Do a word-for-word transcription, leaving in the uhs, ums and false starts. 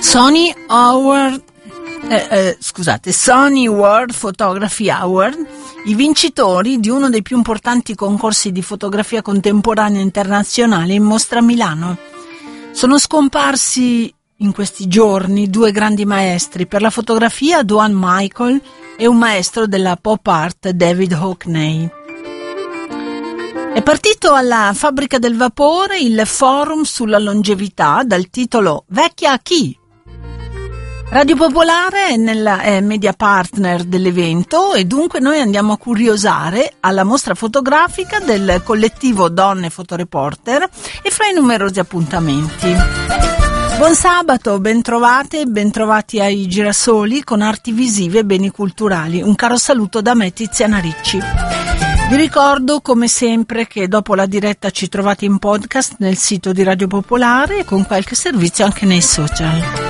Sony Award, eh, eh, scusate, Sony World Photography Award, i vincitori di uno dei più importanti concorsi di fotografia contemporanea internazionale in mostra a Milano. Sono scomparsi in questi giorni due grandi maestri per la fotografia, Duane Michael, e un maestro della pop art, David Hockney. È partito alla Fabbrica del Vapore il forum sulla longevità dal titolo Vecchia a chi? Radio Popolare è, nella, è media partner dell'evento e dunque noi andiamo a curiosare alla mostra fotografica del collettivo Donne Fotoreporter e fra i numerosi appuntamenti. Buon sabato, bentrovate e bentrovati ai Girasoli con arti visive e beni culturali. Un caro saluto da me, Tiziana Ricci. Vi ricordo come sempre che dopo la diretta ci trovate in podcast nel sito di Radio Popolare e con qualche servizio anche nei social.